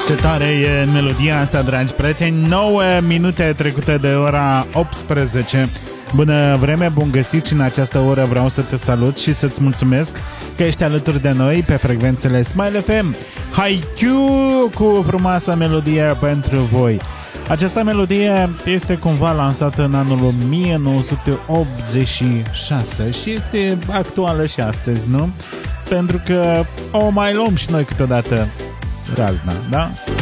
Ce tare e melodia asta, dragi prieteni. 9 minute trecute de ora 18. Bună vreme, bun găsit și în această oră vreau să te salut și să-ți mulțumesc că ești alături de noi pe frecvențele Smile FM. Haikyuu cu frumoasa melodie pentru voi. Această melodie este cumva lansată în anul 1986 și este actuală și astăzi, nu? Pentru că o mai luăm și noi câteodată razna, da?